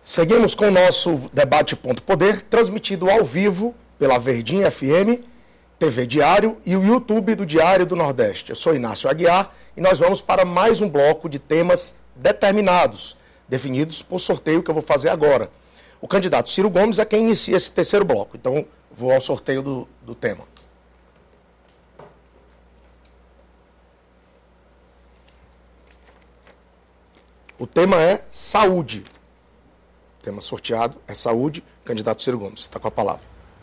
Seguimos com o nosso debate Ponto Poder, transmitido ao vivo pela Verdinha FM, TV Diário e o YouTube do Diário do Nordeste. Eu sou Inácio Aguiar e nós vamos para mais um bloco de temas determinados, definidos por sorteio que eu vou fazer agora. O candidato Ciro Gomes é quem inicia esse terceiro bloco, então vou ao sorteio do tema. O tema é saúde. O tema sorteado é saúde. Candidato Ciro Gomes, está com a palavra.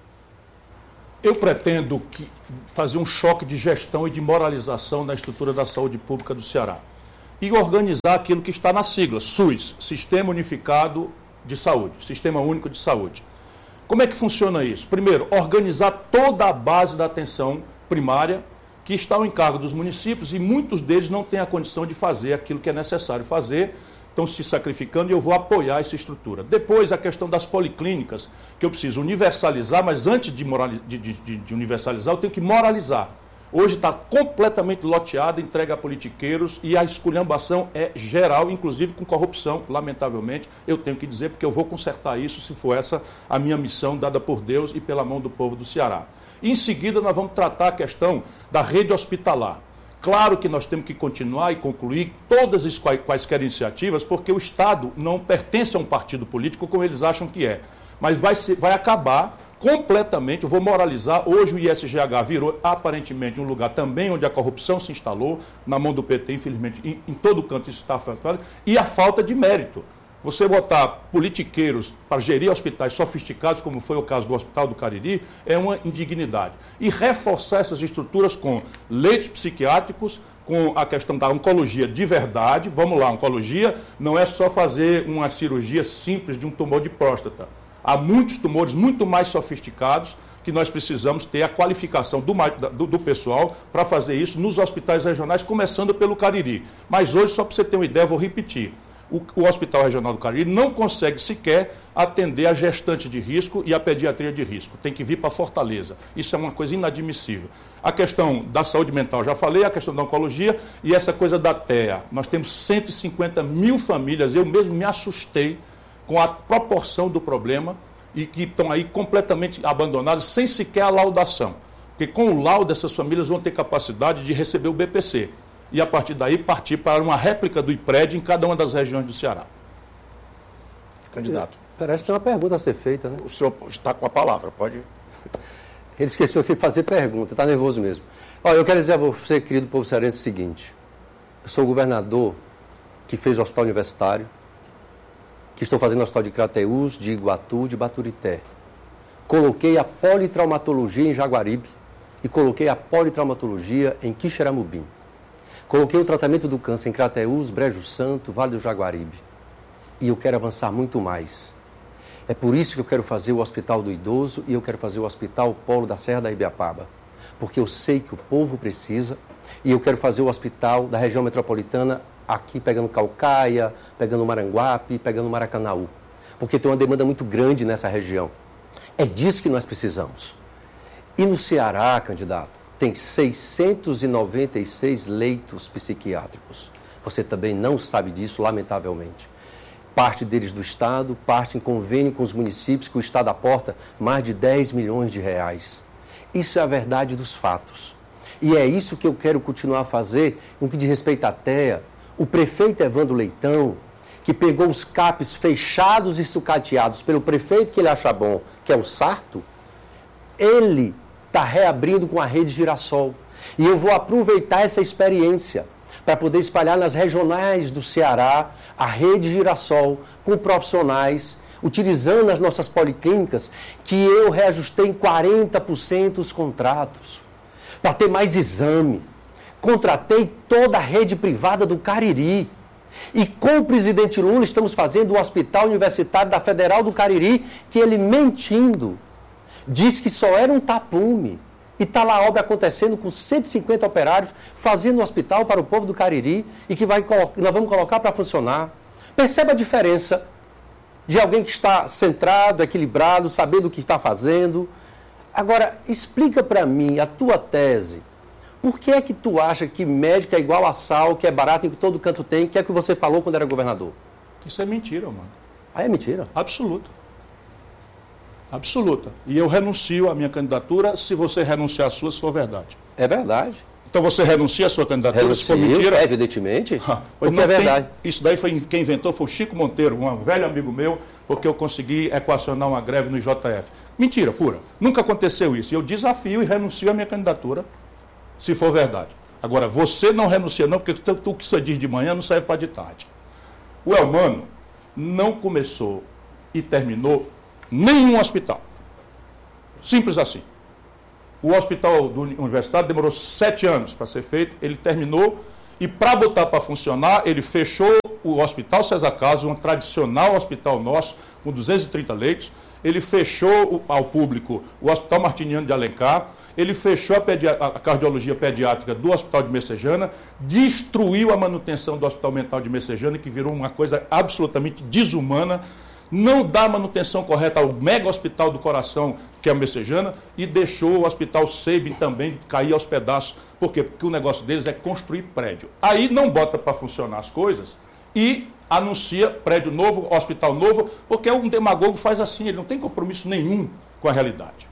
Eu pretendo fazer um choque de gestão e de moralização na estrutura da saúde pública do Ceará. E organizar aquilo que está na sigla, SUS, Sistema Unificado de Saúde, Sistema Único de Saúde. Como é que funciona isso? Primeiro, organizar toda a base da atenção primária, que está ao encargo dos municípios, e muitos deles não têm a condição de fazer aquilo que é necessário fazer, estão se sacrificando, e eu vou apoiar essa estrutura. Depois, a questão das policlínicas, que eu preciso universalizar, mas antes de universalizar, eu tenho que moralizar. Hoje está completamente loteada, entregue a politiqueiros, e a esculhambação é geral, inclusive com corrupção, lamentavelmente. Eu tenho que dizer, porque eu vou consertar isso, se for essa a minha missão dada por Deus e pela mão do povo do Ceará. Em seguida, nós vamos tratar a questão da rede hospitalar. Claro que nós temos que continuar e concluir todas as quaisquer iniciativas, porque o Estado não pertence a um partido político como eles acham que é. Mas vai acabar completamente, eu vou moralizar. Hoje o ISGH virou aparentemente um lugar também onde a corrupção se instalou, na mão do PT, infelizmente, em todo canto isso está afastado, e a falta de mérito. Você botar politiqueiros para gerir hospitais sofisticados, como foi o caso do Hospital do Cariri, é uma indignidade. E reforçar essas estruturas com leitos psiquiátricos, com a questão da oncologia de verdade. Vamos lá, oncologia não é só fazer uma cirurgia simples de um tumor de próstata. Há muitos tumores muito mais sofisticados que nós precisamos ter a qualificação do pessoal para fazer isso nos hospitais regionais, começando pelo Cariri. Mas hoje, só para você ter uma ideia, vou repetir. O Hospital Regional do Cariri não consegue sequer atender a gestante de risco e a pediatria de risco. Tem que vir para Fortaleza. Isso é uma coisa inadmissível. A questão da saúde mental, já falei, a questão da oncologia e essa coisa da TEA. Nós temos 150 mil famílias, eu mesmo me assustei com a proporção do problema e que estão aí completamente abandonadas, sem sequer a laudação. Porque com o laudo, essas famílias vão ter capacidade de receber o BPC. E, a partir daí, partir para uma réplica do IPRED em cada uma das regiões do Ceará. Candidato. Parece que tem uma pergunta a ser feita, né? O senhor está com a palavra, pode... Ele esqueceu de fazer pergunta, está nervoso mesmo. Olha, eu quero dizer a você, querido povo cearense, o seguinte. Eu sou o governador que fez o hospital universitário, que estou fazendo o hospital de Crateús, de Iguatu, de Baturité. Coloquei a politraumatologia em Jaguaribe e coloquei a politraumatologia em Quixeramobim. Coloquei o tratamento do câncer em Crateús, Brejo Santo, Vale do Jaguaribe. E eu quero avançar muito mais. É por isso que eu quero fazer o Hospital do Idoso e eu quero fazer o Hospital Polo da Serra da Ibiapaba. Porque eu sei que o povo precisa e eu quero fazer o Hospital da região metropolitana aqui pegando Caucaia, pegando Maranguape, pegando Maracanaú. Porque tem uma demanda muito grande nessa região. É disso que nós precisamos. E no Ceará, candidato, tem 696 leitos psiquiátricos. Você também não sabe disso, lamentavelmente. Parte deles do Estado, parte em convênio com os municípios, que o Estado aporta mais de 10 milhões de reais. Isso é a verdade dos fatos. E é isso que eu quero continuar a fazer no que diz respeito à TEA. O prefeito Evandro Leitão, que pegou os CAPs fechados e sucateados pelo prefeito que ele acha bom, que é o Sarto, ele está reabrindo com a rede Girassol. E eu vou aproveitar essa experiência para poder espalhar nas regionais do Ceará a rede Girassol com profissionais, utilizando as nossas policlínicas, que eu reajustei em 40% os contratos, para ter mais exame. Contratei toda a rede privada do Cariri. E com o presidente Lula estamos fazendo o Hospital Universitário da Federal do Cariri, que ele mentindo diz que só era um tapume. E está lá a obra acontecendo com 150 operários, fazendo um hospital para o povo do Cariri e que nós vamos colocar para funcionar. Perceba a diferença de alguém que está centrado, equilibrado, sabendo o que está fazendo. Agora, explica para mim a tua tese. Por que é que tu acha que médico é igual a sal, que é barato em que todo canto tem, que é o que você falou quando era governador? Isso é mentira, mano. Aí é mentira. Absoluta. Absoluta. E eu renuncio à minha candidatura se você renunciar à sua, se for verdade. É verdade. Então você renuncia à sua candidatura, se for mentira? Evidentemente. Porque é verdade. Isso daí quem inventou foi o Chico Monteiro, um velho amigo meu, porque eu consegui equacionar uma greve no IJF. Mentira pura. Nunca aconteceu isso. Eu desafio e renuncio à minha candidatura, se for verdade. Agora, você não renuncia não, porque o que você diz de manhã não serve para de tarde. O Elmano não começou e terminou nenhum hospital. Simples assim. O hospital do Universitário demorou 7 anos para ser feito, ele terminou e para botar para funcionar, ele fechou o Hospital César Carlos, um tradicional hospital nosso, com 230 leitos, ele fechou ao público o Hospital Martiniano de Alencar, ele fechou a cardiologia pediátrica do Hospital de Messejana, destruiu a manutenção do Hospital Mental de Messejana, que virou uma coisa absolutamente desumana, não dá manutenção correta ao mega hospital do coração, que é a Messejana, e deixou o hospital Seibin também cair aos pedaços. Por quê? Porque o negócio deles é construir prédio. Aí não bota para funcionar as coisas e anuncia prédio novo, hospital novo, porque um demagogo faz assim, ele não tem compromisso nenhum com a realidade.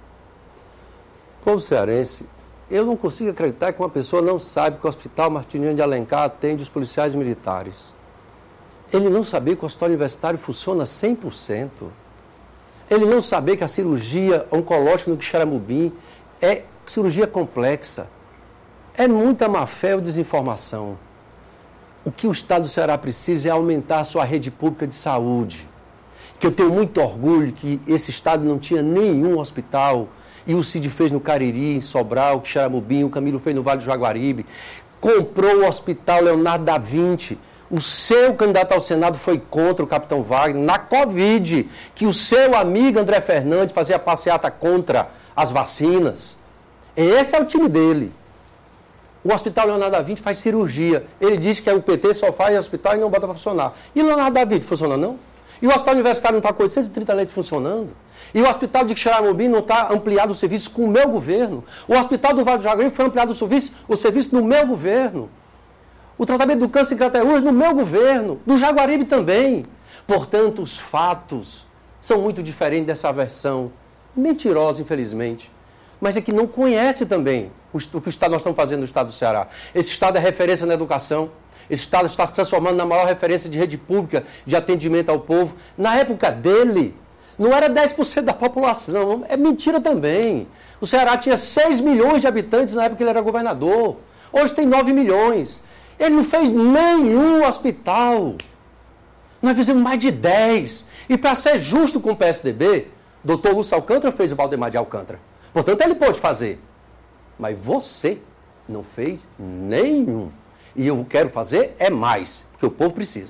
Povo cearense, eu não consigo acreditar que uma pessoa não sabe que o Hospital Martiniano de Alencar atende os policiais militares. Ele não saber que o hospital universitário funciona 100%. Ele não saber que a cirurgia oncológica no Quixeramobim é cirurgia complexa. É muita má-fé ou desinformação. O que o Estado do Ceará precisa é aumentar a sua rede pública de saúde. Que eu tenho muito orgulho que esse Estado não tinha nenhum hospital. E o Cid fez no Cariri, em Sobral, o Quixeramobim, o Camilo fez no Vale do Jaguaribe. Comprou o Hospital Leonardo da Vinci. O seu candidato ao Senado foi contra o capitão Wagner na Covid, que o seu amigo André Fernandes fazia passeata contra as vacinas. Esse é o time dele. O Hospital Leonardo da Vinci faz cirurgia. Ele diz que o PT só faz hospital e não bota para funcionar. E o Leonardo da Vinci funciona não? E o Hospital Universitário não está com 830 leitos funcionando? E o Hospital de Quixeramobim não está ampliado o serviço com o meu governo? O Hospital do Vale do Jaguaribe foi ampliado o serviço no meu governo? O tratamento do câncer em Crateús no meu governo, do Jaguaribe também. Portanto, os fatos são muito diferentes dessa versão mentirosa, infelizmente. Mas é que não conhece também o que nós estamos fazendo no Estado do Ceará. Esse Estado é referência na educação. Esse Estado está se transformando na maior referência de rede pública de atendimento ao povo. Na época dele, não era 10% da população. É mentira também. O Ceará tinha 6 milhões de habitantes na época que ele era governador. Hoje tem 9 milhões. Ele não fez nenhum hospital. Nós fizemos mais de 10. E para ser justo com o PSDB, doutor Lúcio Alcântara fez o Valdemar de Alcântara. Portanto, ele pôde fazer. Mas você não fez nenhum. E eu quero fazer é mais, porque o povo precisa.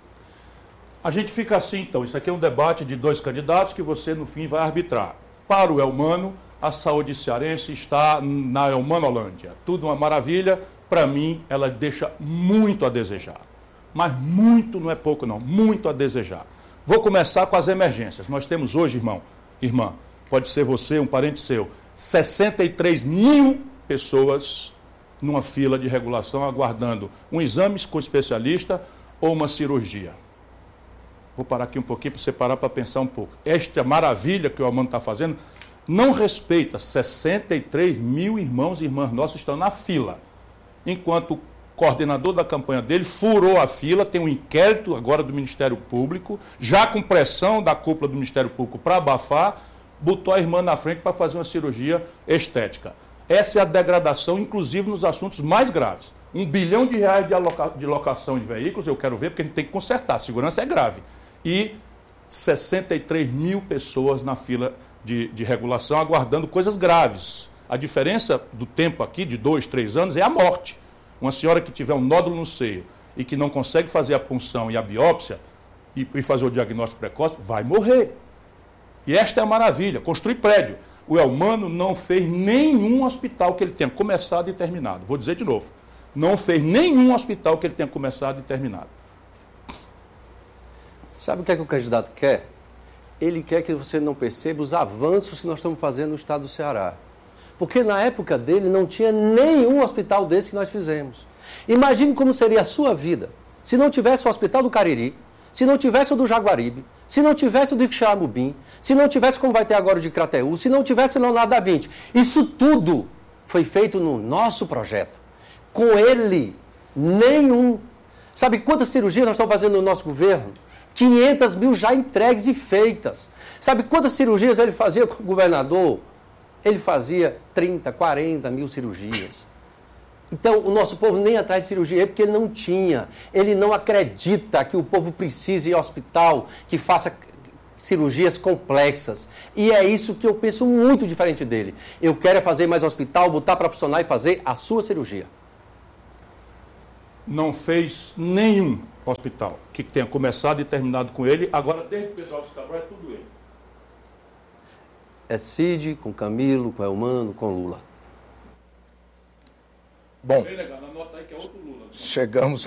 A gente fica assim, então. Isso aqui é um debate de 2 candidatos que você, no fim, vai arbitrar. Para o Elmano, a saúde cearense está na Elmanolândia. Tudo uma maravilha. Para mim, ela deixa muito a desejar. Mas muito não é pouco, não. Muito a desejar. Vou começar com as emergências. Nós temos hoje, irmã, pode ser você, um parente seu, 63 mil pessoas numa fila de regulação aguardando um exame com especialista ou uma cirurgia. Vou parar aqui um pouquinho para você parar para pensar um pouco. Esta maravilha que o Elmano está fazendo não respeita 63 mil irmãos e irmãs nossos estão na fila. Enquanto o coordenador da campanha dele furou a fila, tem um inquérito agora do Ministério Público, já com pressão da cúpula do Ministério Público para abafar, botou a irmã na frente para fazer uma cirurgia estética. Essa é a degradação, inclusive nos assuntos mais graves. R$1 bilhão de locação de veículos, eu quero ver, porque a gente tem que consertar, a segurança é grave. E 63 mil pessoas na fila de regulação aguardando coisas graves. A diferença do tempo aqui, de 2, 3 anos, é a morte. Uma senhora que tiver um nódulo no seio e que não consegue fazer a punção e a biópsia e fazer o diagnóstico precoce, vai morrer. E esta é a maravilha, construir prédio. O Elmano não fez nenhum hospital que ele tenha começado e terminado. Vou dizer de novo. Não fez nenhum hospital que ele tenha começado e terminado. Sabe o que é que o candidato quer? Ele quer que você não perceba os avanços que nós estamos fazendo no Estado do Ceará. Porque na época dele não tinha nenhum hospital desse que nós fizemos. Imagine como seria a sua vida se não tivesse o Hospital do Cariri, se não tivesse o do Jaguaribe, se não tivesse o do Ixaramubim, se não tivesse como vai ter agora o de Crateús, se não tivesse Leonardo da Vinci. Isso tudo foi feito no nosso projeto. Com ele, nenhum. Sabe quantas cirurgias nós estamos fazendo no nosso governo? 500 mil já entregues e feitas. Sabe quantas cirurgias ele fazia como governador? Ele fazia 30, 40 mil cirurgias. Então, o nosso povo nem atrás de cirurgia, porque ele não tinha. Ele não acredita que o povo precise ir ao hospital, que faça cirurgias complexas. E é isso que eu penso muito diferente dele. Eu quero fazer mais hospital, botar para funcionar e fazer a sua cirurgia. Não fez nenhum hospital que tenha começado e terminado com ele. Agora, desde o Pedro Alves Cabral, é tudo ele. É Cid, com Camilo, com Elmano, com Lula. Bom, Anota aí que é outro Lula. chegamos